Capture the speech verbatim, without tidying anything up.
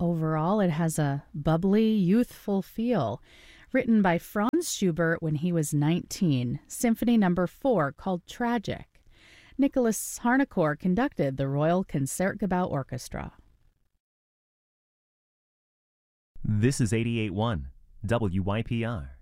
Overall, it has a bubbly, youthful feel. Written by Franz Schubert when he was nineteen, Symphony Number four, called Tragic. Nicholas Harnoncourt conducted the Royal Concertgebouw Orchestra. This is eighty-eight point one W Y P R.